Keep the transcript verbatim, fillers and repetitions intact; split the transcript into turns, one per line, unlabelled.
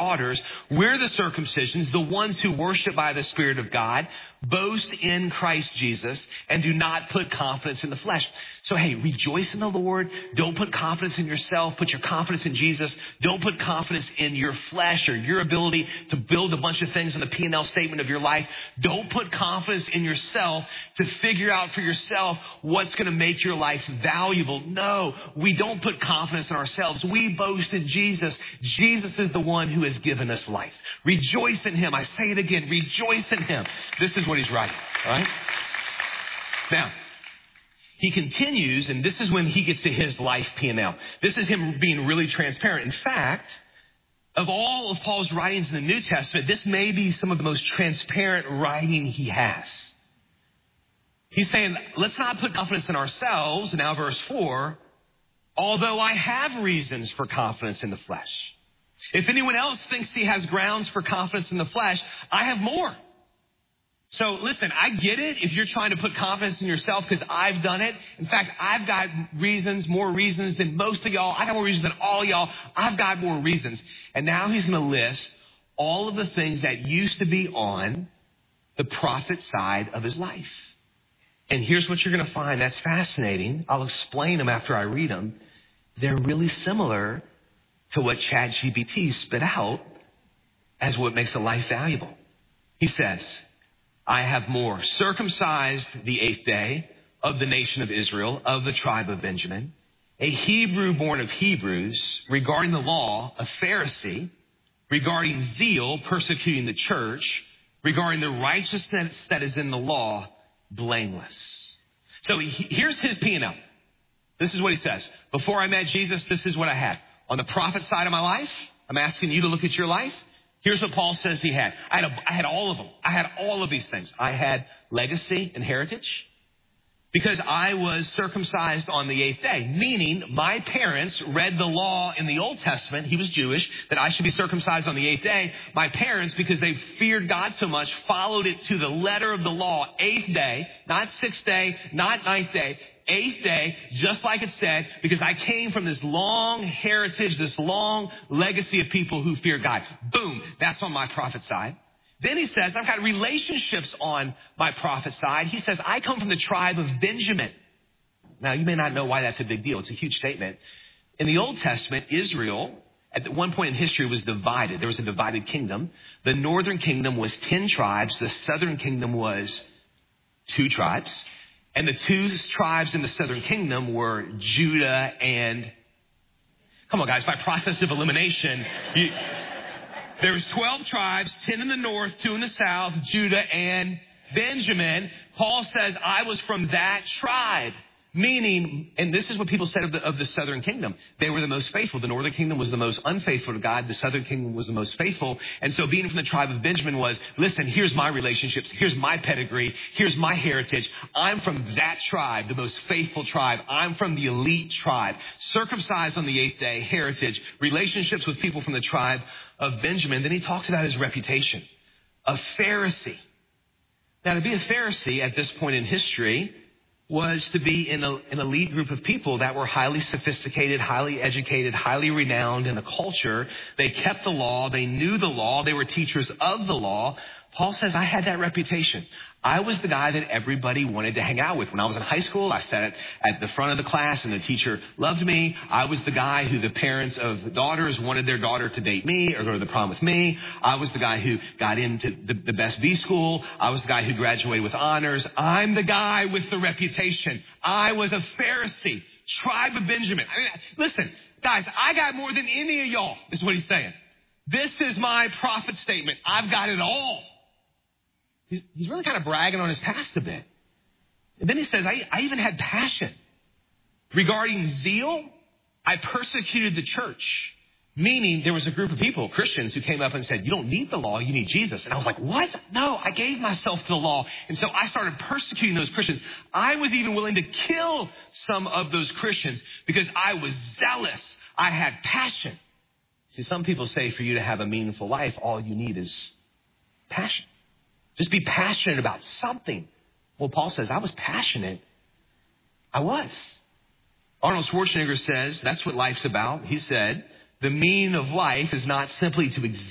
daughters. We're the circumcisions, the ones who worship by the Spirit of God, boast in Christ Jesus, and do not put confidence in the flesh. So, hey, rejoice in the Lord. Don't put confidence in yourself. Put your confidence in Jesus. Don't put confidence in your flesh or your ability to build a bunch of things in the P and L statement of your life. Don't put confidence in yourself to figure out for yourself what's going to make your life valuable. No, we don't put confidence in ourselves. We boast in Jesus. Jesus is the one who has given us life. Rejoice in him. I say it again. Rejoice in him. This is what he's writing. All right? Now, he continues, and this is when he gets to his life P and L. This is him being really transparent. In fact, of all of Paul's writings in the New Testament, this may be some of the most transparent writing he has. He's saying, let's not put confidence in ourselves. Now, verse four, although I have reasons for confidence in the flesh. If anyone else thinks he has grounds for confidence in the flesh, I have more. So listen, I get it if you're trying to put confidence in yourself because I've done it. In fact, I've got reasons, more reasons than most of y'all. I got more reasons than all y'all. I've got more reasons. And now he's going to list all of the things that used to be on the prophet side of his life. And here's what you're going to find that's fascinating. I'll explain them after I read them. They're really similar to what ChatGPT spit out as what makes a life valuable. He says, I have more. Circumcised the eighth day, of the nation of Israel, of the tribe of Benjamin, a Hebrew born of Hebrews, regarding the law, a Pharisee, regarding zeal, persecuting the church, regarding the righteousness that is in the law, blameless. So he, here's his P and L. This is what he says. Before I met Jesus, this is what I had. On the prophet side of my life, I'm asking you to look at your life. Here's what Paul says he had. I had, a, I had all of them. I had all of these things. I had legacy and heritage because I was circumcised on the eighth day, meaning my parents read the law in the Old Testament. He was Jewish, that I should be circumcised on the eighth day. My parents, because they feared God so much, followed it to the letter of the law, eighth day, not sixth day, not ninth day. Eighth day, just like it said, because I came from this long heritage, this long legacy of people who fear God. Boom, that's on my prophet side. Then he says, I've got relationships on my prophet side. He says, I come from the tribe of Benjamin. Now, you may not know why that's a big deal. It's a huge statement. In the Old Testament, Israel, at one point in history, was divided. There was a divided kingdom. The northern kingdom was ten tribes. The southern kingdom was two tribes. And the two tribes in the southern kingdom were Judah and, come on guys, by process of elimination, you, there was twelve tribes, ten in the north, two in the south, Judah and Benjamin. Paul says, I was from that tribe. Meaning, and this is what people said of the, of the southern kingdom. They were the most faithful. The northern kingdom was the most unfaithful to God. The southern kingdom was the most faithful. And so being from the tribe of Benjamin was, listen, here's my relationships. Here's my pedigree. Here's my heritage. I'm from that tribe, the most faithful tribe. I'm from the elite tribe. Circumcised on the eighth day, heritage, relationships with people from the tribe of Benjamin. Then he talks about his reputation. A Pharisee. Now, to be a Pharisee at this point in history was to be in a, an elite group of people that were highly sophisticated, highly educated, highly renowned in the culture. They kept the law. They knew the law. They were teachers of the law. Paul says, I had that reputation. I was the guy that everybody wanted to hang out with. When I was in high school, I sat at, at the front of the class and the teacher loved me. I was the guy who the parents of daughters wanted their daughter to date me or go to the prom with me. I was the guy who got into the, the best B school. I was the guy who graduated with honors. I'm the guy with the reputation. I was a Pharisee, tribe of Benjamin. I mean, listen, guys, I got more than any of y'all, is what he's saying. This is my prophet statement. I've got it all. He's, he's really kind of bragging on his past a bit. And then he says, I, I even had passion. Regarding zeal, I persecuted the church. Meaning there was a group of people, Christians, who came up and said, you don't need the law, you need Jesus. And I was like, what? No, I gave myself to the law. And so I started persecuting those Christians. I was even willing to kill some of those Christians because I was zealous. I had passion. See, some people say for you to have a meaningful life, all you need is passion. Just be passionate about something. Well, Paul says, I was passionate. I was. Arnold Schwarzenegger says, that's what life's about. He said, the meaning of life is not simply to exist.